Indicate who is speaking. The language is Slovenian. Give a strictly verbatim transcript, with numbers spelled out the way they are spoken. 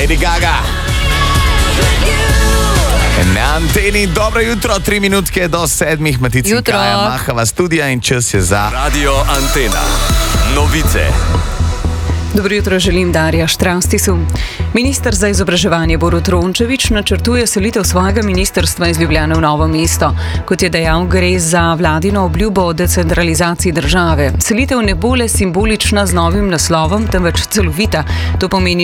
Speaker 1: Lady Gaga. Na anteni, dobro jutro, tri minutke do sedmih, Matica in Kaja Mahava studija in čas je za
Speaker 2: Radio Antena. Novice.
Speaker 3: Dobro jutro, želim Darja Štrastisu. Minister za izobraževanje Borut Rončević načrtuje selitev svojega ministrstva iz Ljubljane v Novo mesto. Kot je dejal, gre za vladino obljubo o decentralizaciji države. Selitev ne bo le simbolična z novim naslovom, temveč celovita. To pomeni